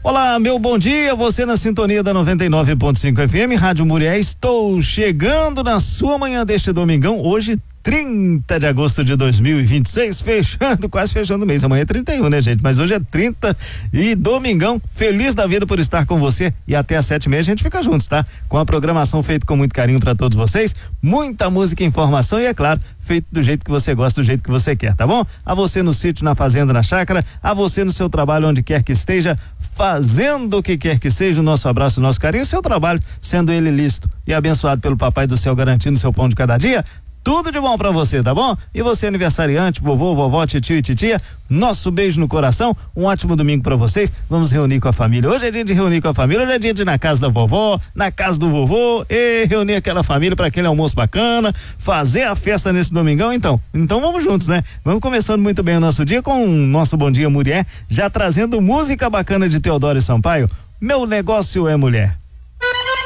Olá, meu bom dia, você na sintonia da 99.5 FM, Rádio Murié. Estou chegando na sua manhã deste domingão, hoje 30 de agosto de 2026, quase fechando o mês. Amanhã é 31, né, gente? Mas hoje é 30 e domingão. Feliz da vida por estar com você, e até às 7h30 a gente fica juntos, tá? Com a programação feita com muito carinho para todos vocês, muita música, informação e, é claro, feito do jeito que você gosta, do jeito que você quer, tá bom? A você no sítio, na fazenda, na chácara, a você no seu trabalho, onde quer que esteja, fazendo o que quer que seja, o nosso abraço, o nosso carinho, o seu trabalho, sendo ele lícito e abençoado pelo Papai do Céu, garantindo seu pão de cada dia. Tudo de bom pra você, tá bom? E você, aniversariante, vovô, vovó, titio e titia, nosso beijo no coração, um ótimo domingo pra vocês. Vamos reunir com a família. Hoje é dia de reunir com a família, hoje é dia de ir na casa da vovó, na casa do vovô, e reunir aquela família para aquele almoço bacana, fazer a festa nesse domingão. Então vamos juntos, né? Vamos começando muito bem o nosso dia com o nosso Bom Dia Murié, já trazendo música bacana de Teodoro e Sampaio. Meu negócio é mulher.